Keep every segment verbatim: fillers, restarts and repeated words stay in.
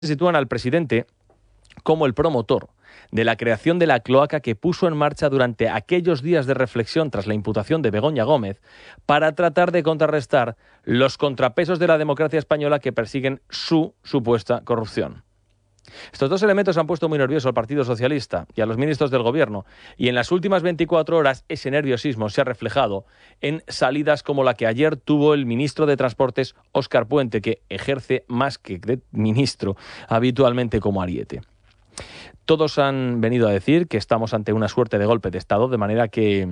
Sitúan al presidente como el promotor de la creación de la cloaca que puso en marcha durante aquellos días de reflexión tras la imputación de Begoña Gómez para tratar de contrarrestar los contrapesos de la democracia española que persiguen su supuesta corrupción. Estos dos elementos han puesto muy nervioso al Partido Socialista y a los ministros del Gobierno, y en las últimas veinticuatro horas ese nerviosismo se ha reflejado en salidas como la que ayer tuvo el ministro de Transportes, Óscar Puente, que ejerce más que de ministro habitualmente como ariete. Todos han venido a decir que estamos ante una suerte de golpe de Estado, de manera que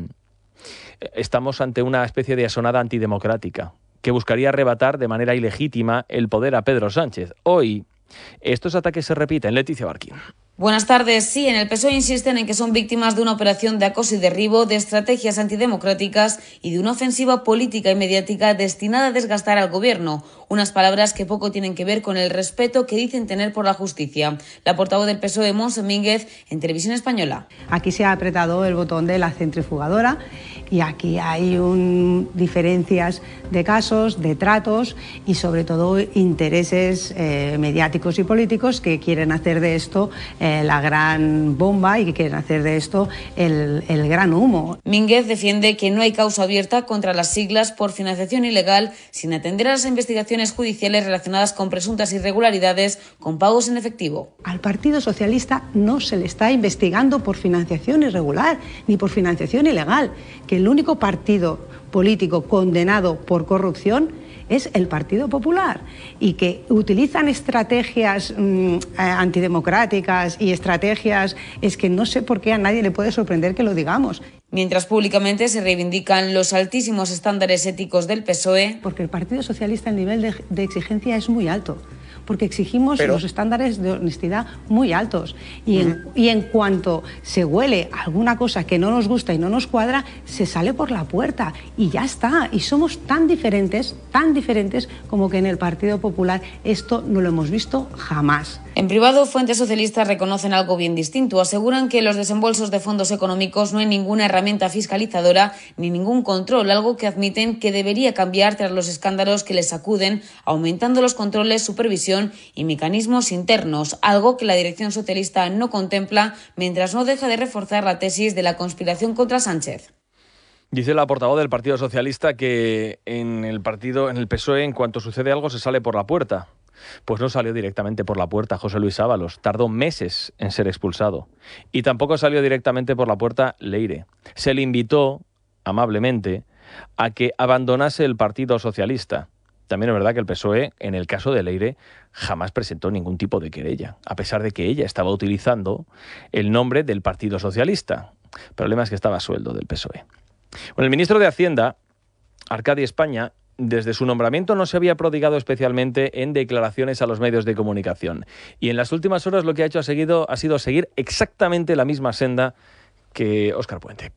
estamos ante una especie de asonada antidemocrática que buscaría arrebatar de manera ilegítima el poder a Pedro Sánchez. Hoy estos ataques se repiten. Leticia Barquín. Buenas tardes. Sí, en el P S O E insisten en que son víctimas de una operación de acoso y derribo, de estrategias antidemocráticas y de una ofensiva política y mediática destinada a desgastar al Gobierno. Unas palabras que poco tienen que ver con el respeto que dicen tener por la justicia. La portavoz del P S O E, Montse Mínguez, en Televisión Española. Aquí se ha apretado el botón de la centrifugadora y aquí hay un, diferencias de casos, de tratos y sobre todo intereses eh, mediáticos y políticos que quieren hacer de esto eh, la gran bomba y que quieren hacer de esto el, el gran humo. Mínguez defiende que no hay causa abierta contra las siglas por financiación ilegal sin atender a las investigaciones judiciales relacionadas con presuntas irregularidades con pagos en efectivo. Al Partido Socialista no se le está investigando por financiación irregular ni por financiación ilegal, que el único partido político condenado por corrupción es el Partido Popular, y que utilizan estrategias mmm, antidemocráticas y estrategias, es que no sé por qué a nadie le puede sorprender que lo digamos. Mientras públicamente se reivindican los altísimos estándares éticos del P S O E. Porque el Partido Socialista, el nivel de, de exigencia es muy alto, porque exigimos Pero... los estándares de honestidad muy altos. Y en, uh-huh. y en cuanto se huele alguna cosa que no nos gusta y no nos cuadra, se sale por la puerta y ya está. Y somos tan diferentes, tan diferentes como que en el Partido Popular esto no lo hemos visto jamás. En privado, fuentes socialistas reconocen algo bien distinto. Aseguran que los desembolsos de fondos económicos no hay ninguna herramienta fiscalizadora ni ningún control, algo que admiten que debería cambiar tras los escándalos que les sacuden, aumentando los controles, supervisión y mecanismos internos, algo que la dirección socialista no contempla mientras no deja de reforzar la tesis de la conspiración contra Sánchez. Dice la portavoz del Partido Socialista que en el partido, en el P S O E, en cuanto sucede algo se sale por la puerta. Pues no salió directamente por la puerta José Luis Ábalos, tardó meses en ser expulsado. Y tampoco salió directamente por la puerta Leire. Se le invitó, amablemente, a que abandonase el Partido Socialista. También es verdad que el P S O E, en el caso de Leire, jamás presentó ningún tipo de querella, a pesar de que ella estaba utilizando el nombre del Partido Socialista. El problema es que estaba a sueldo del P S O E. Bueno, el ministro de Hacienda, Arcadi España, desde su nombramiento no se había prodigado especialmente en declaraciones a los medios de comunicación. Y en las últimas horas lo que ha hecho ha, seguido, ha sido seguir exactamente la misma senda que Óscar Puente.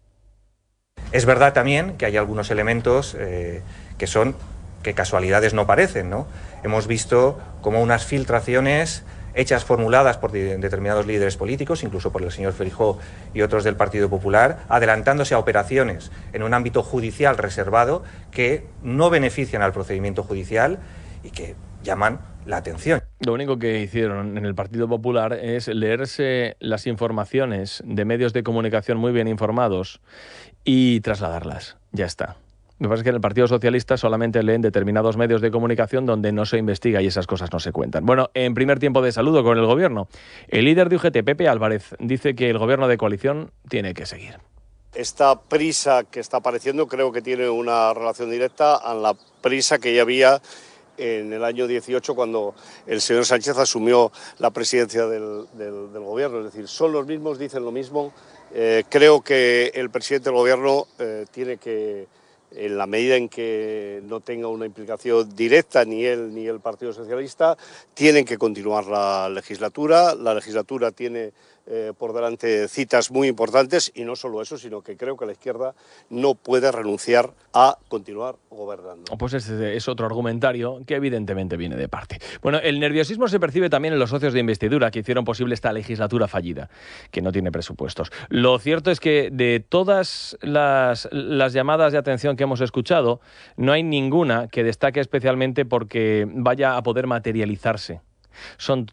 Es verdad también que hay algunos elementos eh, que son, que casualidades no parecen, ¿no? Hemos visto como unas filtraciones hechas, formuladas por de, determinados líderes políticos, incluso por el señor Feijóo y otros del Partido Popular, adelantándose a operaciones en un ámbito judicial reservado que no benefician al procedimiento judicial y que llaman la atención. Lo único que hicieron en el Partido Popular es leerse las informaciones de medios de comunicación muy bien informados y trasladarlas. Ya está. Lo que pasa es que en el Partido Socialista solamente leen determinados medios de comunicación donde no se investiga y esas cosas no se cuentan. Bueno, en primer tiempo de saludo con el Gobierno, el líder de U G T, Pepe Álvarez, dice que el Gobierno de coalición tiene que seguir. Esta prisa que está apareciendo creo que tiene una relación directa a la prisa que ya había en el año dieciocho cuando el señor Sánchez asumió la presidencia del, del, del Gobierno. Es decir, son los mismos, dicen lo mismo. Eh, creo que el presidente del Gobierno eh, tiene que, en la medida en que no tenga una implicación directa ni él ni el Partido Socialista, tienen que continuar la legislatura. La legislatura tiene eh, por delante citas muy importantes y no solo eso, sino que creo que la izquierda no puede renunciar a continuar gobernando. Pues ese es otro argumentario que evidentemente viene de parte. Bueno, el nerviosismo se percibe también en los socios de investidura que hicieron posible esta legislatura fallida, que no tiene presupuestos. Lo cierto es que de todas las, las llamadas de atención que hemos escuchado, no hay ninguna que destaque especialmente porque vaya a poder materializarse. Son